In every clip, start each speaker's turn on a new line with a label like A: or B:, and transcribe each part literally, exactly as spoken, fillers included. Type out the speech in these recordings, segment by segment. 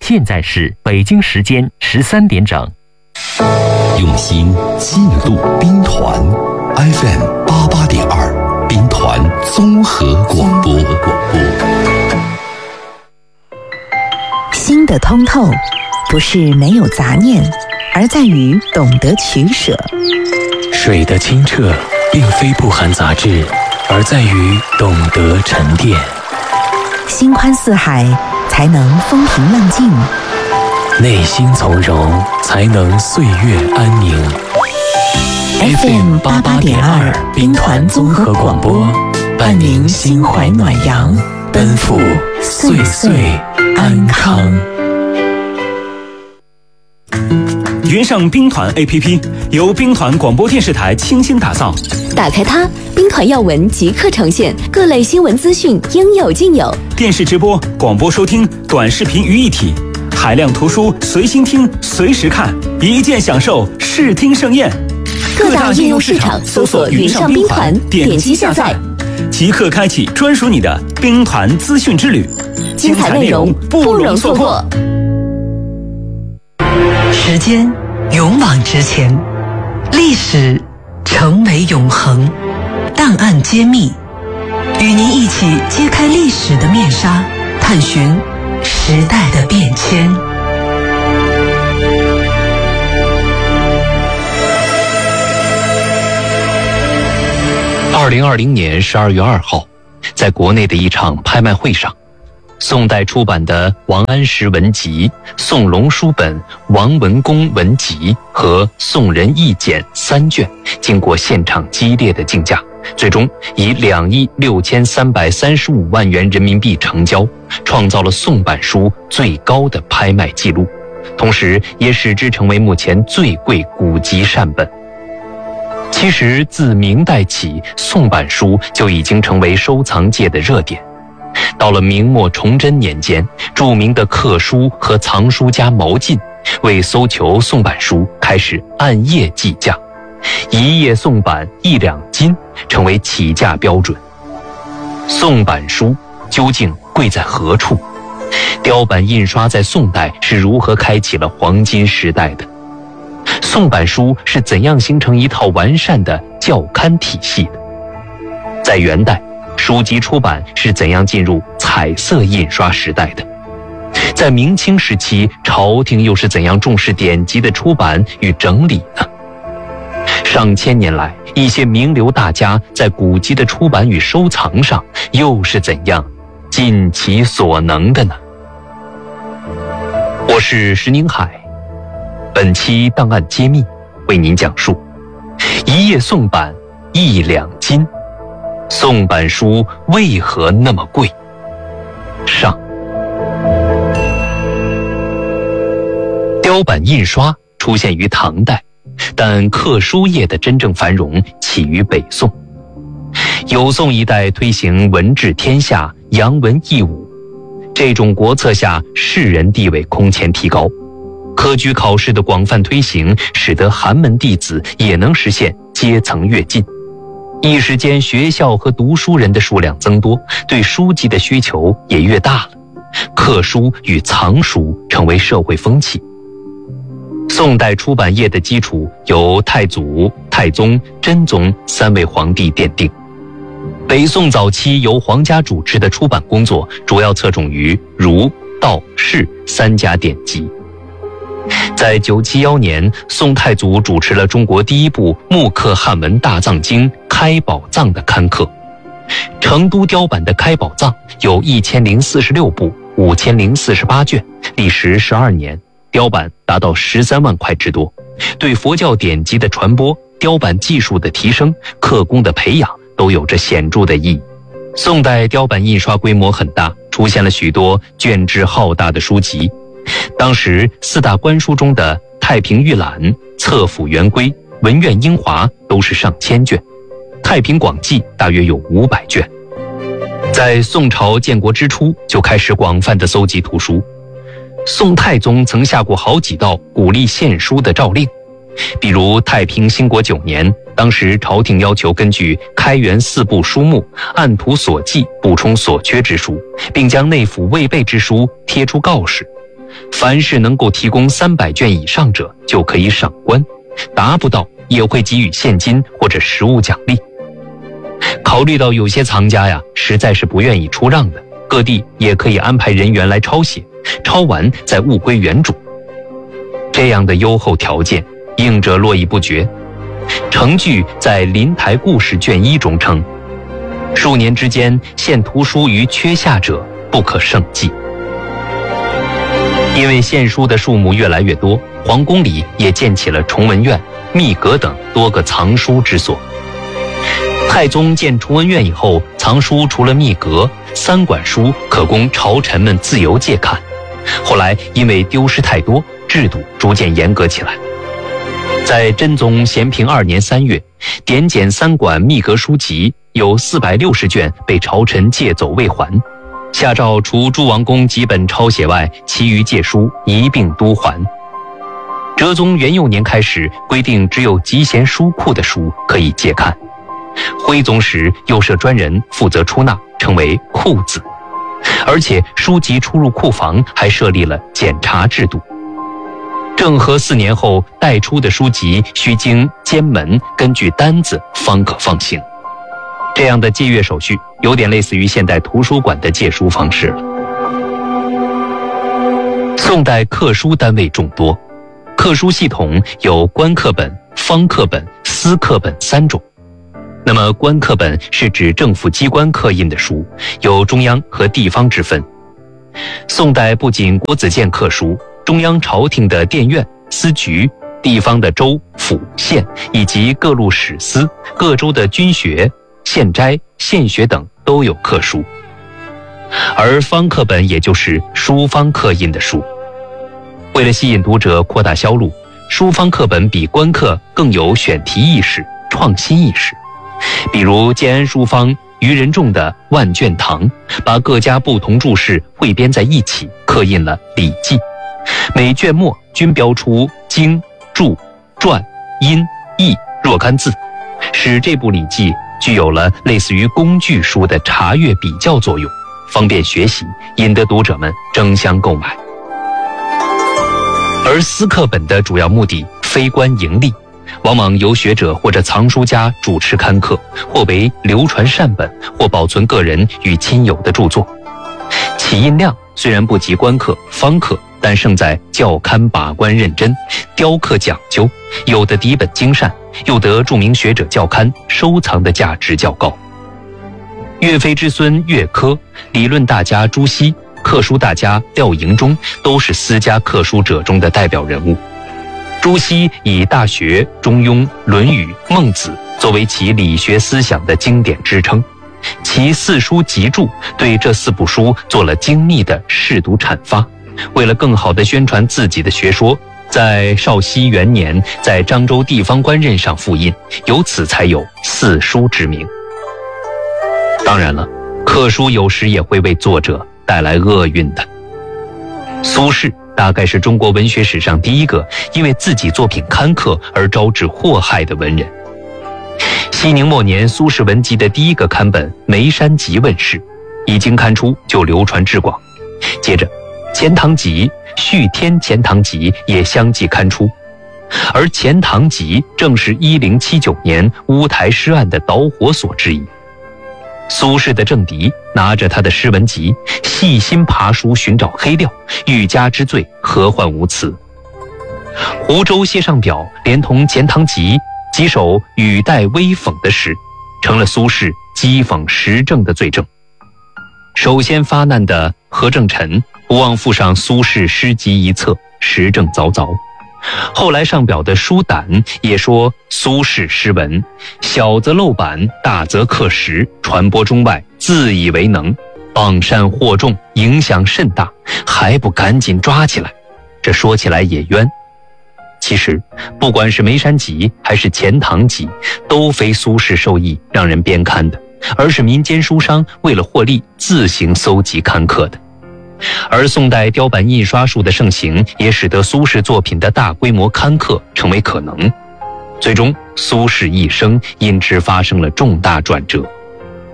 A: 现在是北京时间十三点整。
B: 用心记录兵团 F M 八八点二，兵团综合广播。
C: 心的通透，不是没有杂念，而在于懂得取舍。
D: 水的清澈，并非不含杂质，而在于懂得沉淀。
C: 心宽似海，才能风平浪静；
D: 内心从容，才能岁月安宁。
C: F M 八八点二，兵团综合广播，伴您心怀暖阳，奔赴岁岁安康。
E: 云上兵团 A P P 由兵团广播电视台倾心打造，
F: 打开它，兵团要闻即刻呈现，各类新闻资讯应有尽有。
E: 电视直播、广播收听、短视频于一体，海量图书随心听、随时看，一键享受视听盛宴。
F: 各大应用市场搜索云上兵团，点击下载，
E: 即刻开启专属你的兵团资讯之旅，
F: 精彩内容不容错过。
G: 时间勇往直前，历史成为永恒，档案揭秘，与您一起揭开历史的面纱，探寻时代的变迁。
H: 二零二零年十二月二号，在国内的一场拍卖会上，宋代出版的王安石文集、宋龙书本王文公文集和宋人义简三卷，经过现场激烈的竞价，最终以两亿六千三百三十五万元人民币成交，创造了宋版书最高的拍卖记录，同时也使之成为目前最贵古籍善本。其实自明代起，宋版书就已经成为收藏界的热点。到了明末崇祯年间，著名的刻书和藏书家毛晋为搜求宋版书，开始按页计价，一页宋版一两金成为起价标准。宋版书究竟贵在何处？雕版印刷在宋代是如何开启了黄金时代的？宋版书是怎样形成一套完善的校勘体系的？在元代，书籍出版是怎样进入彩色印刷时代的？在明清时期，朝廷又是怎样重视典籍的出版与整理呢？上千年来，一些名流大家在古籍的出版与收藏上又是怎样尽其所能的呢？我是石宁海，本期档案揭秘为您讲述一页宋版一两金，宋版书为何那么贵？上。雕版印刷出现于唐代，但刻书业的真正繁荣起于北宋。有宋一代推行文治天下、扬文抑武，这种国策下，士人地位空前提高。科举考试的广泛推行，使得寒门弟子也能实现阶层跃进。一时间，学校和读书人的数量增多，对书籍的需求也越大了。刻书与藏书成为社会风气。宋代出版业的基础由太祖、太宗、真宗三位皇帝奠定。北宋早期由皇家主持的出版工作，主要侧重于儒、道、释三家典籍。在九七一年，宋太祖主持了中国第一部木刻汉文大藏经《开宝藏》的刊刻。成都雕版的《开宝藏》有一千零四十六部，五千零四十八卷，历时十二年，雕版达到十三万块之多。对佛教典籍的传播、雕版技术的提升、刻工的培养都有着显著的意义。宋代雕版印刷规模很大，出现了许多卷帙浩大的书籍。当时四大官书中的《太平御览》《册府元规》《文苑英华》都是上千卷，《太平广记》大约有五百卷。在宋朝建国之初就开始广泛的搜集图书。宋太宗曾下过好几道鼓励献书的诏令，比如太平兴国九年，当时朝廷要求根据开元四部书目按图所记补充所缺之书，并将内府未备之书贴出告示。 凡是能够提供三百卷以上者就可以赏官，达不到也会给予现金或者实物奖励。考虑到有些藏家呀实在是不愿意出让的，各地也可以安排人员来抄写，抄完再物归原主。这样的优厚条件，应者络绎不绝。程据在《临台故事》卷一中称，数年之间，献图书于缺下者不可胜计。因为献书的数目越来越多，皇宫里也建起了崇文院、秘阁等多个藏书之所。太宗建崇文院以后，藏书除了秘阁、三馆书可供朝臣们自由借看，后来因为丢失太多，制度逐渐严格起来。在真宗咸平二年三月，点检三馆秘阁书籍有四百六十卷被朝臣借走未还，下诏除诸王公几本抄写外，其余借书一并都还。哲宗元佑年开始规定，只有集贤书库的书可以借看。徽宗时又设专人负责出纳，称为库子，而且书籍出入库房还设立了检查制度。政和四年后，代出的书籍需经监门根据单子方可放行。这样的借阅手续有点类似于现代图书馆的借书方式了。宋代刻书单位众多，刻书系统有官刻本、方刻本、私刻本三种。那么官刻本是指政府机关刻印的书，有中央和地方之分。宋代不仅国子监刻书，中央朝廷的殿院、司局，地方的州、府、县，以及各路史司、各州的军学、县斋、县学等都有刻书。而方刻本也就是书方刻印的书。为了吸引读者，扩大销路，书方刻本比官刻更有选题意识、创新意识。比如建安书坊于仁仲的《万卷堂》，把各家不同注释汇编在一起，刻印了《礼记》，每卷末均标出经、注、传、音、义若干字，使这部《礼记》具有了类似于工具书的查阅比较作用，方便学习，引得读者们争相购买。而私刻本的主要目的非官盈利，往往由学者或者藏书家主持刊刻，或为流传善本，或保存个人与亲友的著作。起印量虽然不及官刻、方刻，但胜在校勘把关认真，雕刻讲究，有的底本精善，又得著名学者校勘，收藏的价值较高。岳飞之孙岳珂、理论大家朱熹、刻书大家廖迎忠都是私家刻书者中的代表人物。朱熹以《大学》《中庸》《论语》《孟子》作为其理学思想的经典支撑，其四书集注对这四部书做了精密的试读阐发。为了更好地宣传自己的学说，在绍熙元年在漳州地方官任上复印，由此才有四书之名。当然了，刻书有时也会为作者带来厄运的。苏轼大概是中国文学史上第一个因为自己作品刊刻而招致祸害的文人。熙宁末年，苏轼文集的第一个刊本《眉山集》问世，一经刊出就流传至广。接着，《钱塘集》《续天钱塘集》也相继刊出，而《钱塘集》正是一零七九年乌台诗案的导火索之一。苏轼的政敌拿着他的诗文集，细心爬书寻找黑料，欲加之罪，何患无辞。湖州谢上表连同《钱塘集》几首语带微讽的诗，成了苏轼讥讽时政的罪证。首先发难的何正臣不忘附上苏轼诗集一册，时政凿凿。后来上表的舒胆也说苏轼诗文小则漏版，大则刻石，传播中外，自以为能，谤善惑众，影响甚大，还不赶紧抓起来。这说起来也冤。其实不管是眉山集还是钱塘集，都非苏轼授意让人编刊的，而是民间书商为了获利自行搜集刊刻的。而宋代雕版印刷术的盛行，也使得苏轼作品的大规模刊刻成为可能。最终，苏轼一生因之发生了重大转折。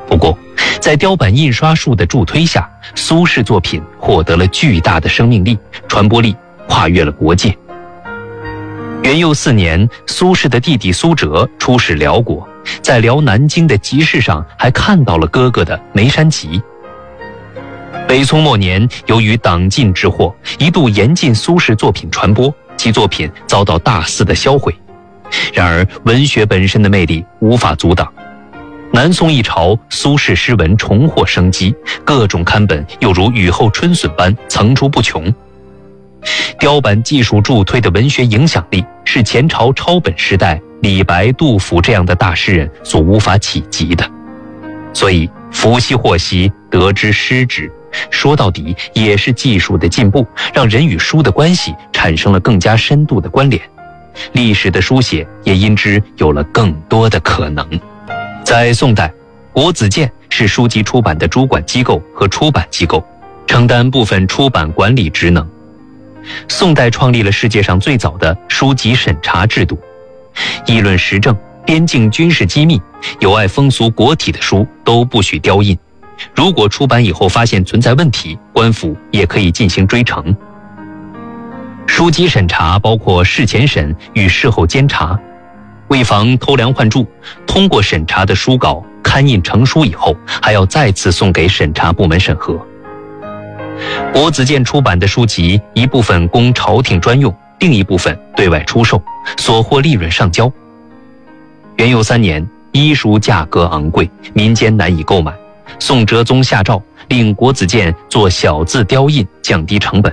H: 不过，在雕版印刷术的助推下，苏轼作品获得了巨大的生命力，传播力跨越了国界。元佑四年，苏轼的弟弟苏辙出使辽国，在辽南京的集市上还看到了哥哥的《眉山集》。北宋末年，由于党禁之祸，一度严禁苏轼作品传播，其作品遭到大肆的销毁。然而，文学本身的魅力无法阻挡。南宋一朝，苏轼诗文重获生机，各种刊本又如雨后春笋般层出不穷。雕版技术助推的文学影响力，是前朝抄本时代李白、杜甫这样的大诗人所无法企及的。所以，福兮祸兮，得之失之，说到底也是技术的进步，让人与书的关系产生了更加深度的关联，历史的书写也因之有了更多的可能。在宋代，国子监是书籍出版的主管机构和出版机构，承担部分出版管理职能。宋代创立了世界上最早的书籍审查制度，议论时政、边境军事机密、有碍风俗国体的书都不许雕印。如果出版以后发现存在问题，官府也可以进行追惩。书籍审查包括事前审与事后监察，为防偷梁换柱，通过审查的书稿刊印成书以后，还要再次送给审查部门审核。国子监出版的书籍，一部分供朝廷专用，另一部分对外出售，所获利润上交。元佑三年，医书价格昂贵，民间难以购买，宋哲宗下诏令国子监做小字雕印，降低成本。